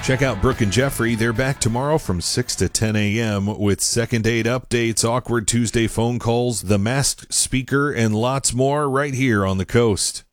Check out Brooke and Jeffrey. They're back tomorrow from 6 to 10 a.m. with second date updates, awkward Tuesday phone calls, the masked speaker, and lots more right here on the coast.